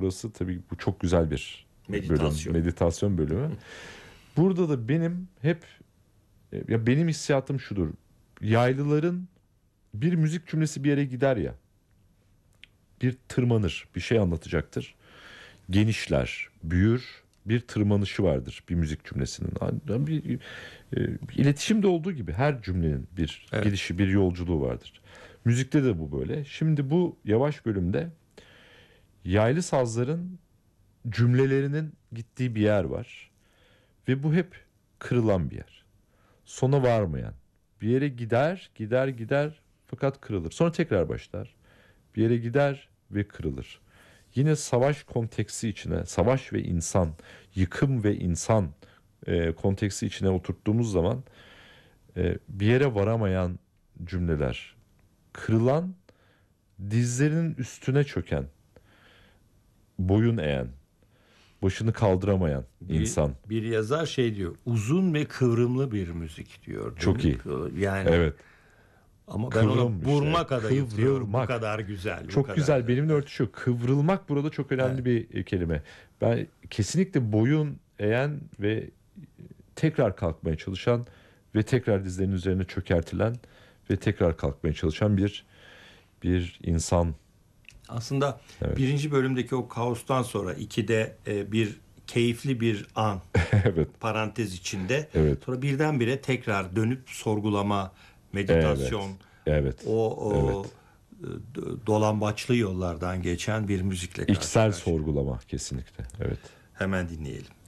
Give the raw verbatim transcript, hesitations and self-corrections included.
burası tabii bu çok güzel bir Meditasyon. bölüm, meditasyon bölümü. Burada da benim hep ya benim hissiyatım şudur. Yaylıların bir müzik cümlesi bir yere gider ya. Bir tırmanır, bir şey anlatacaktır. Genişler, büyür, bir tırmanışı vardır bir müzik cümlesinin. Bir, bir, bir iletişimde olduğu gibi her cümlenin bir evet. gelişi, bir yolculuğu vardır. Müzikte de bu böyle. Şimdi bu yavaş bölümde yaylı sazların cümlelerinin gittiği bir yer var. Ve bu hep kırılan bir yer. Sona varmayan. Bir yere gider, gider, gider fakat kırılır. Sonra tekrar başlar. Bir yere gider ve kırılır. Yine savaş konteksi içine, savaş ve insan, yıkım ve insan e, konteksi içine oturttuğumuz zaman e, bir yere varamayan cümleler, kırılan, dizlerinin üstüne çöken, boyun eğen, başını kaldıramayan bir, insan. Bir yazar şey diyor, uzun ve kıvrımlı bir müzik diyor. Çok iyi. Yani evet. Ama ben ona vurmak işte. adayım diyorum. Bu kadar güzel. Çok kadar güzel. güzel. Benimle örtüşüyor. Kıvrılmak burada çok önemli evet. bir kelime. Ben kesinlikle boyun eğen ve tekrar kalkmaya çalışan ve tekrar dizlerinin üzerine çökertilen ve tekrar kalkmaya çalışan bir bir insan. Aslında evet. birinci bölümdeki o kaostan sonra ikide e, bir keyifli bir an evet. parantez içinde. Evet. Sonra birdenbire tekrar dönüp sorgulama, meditasyon, evet. Evet. o, o evet. dolambaçlı yollardan geçen bir müzikle karşı İçsel karşı. sorgulama kesinlikle. Evet. Hemen dinleyelim.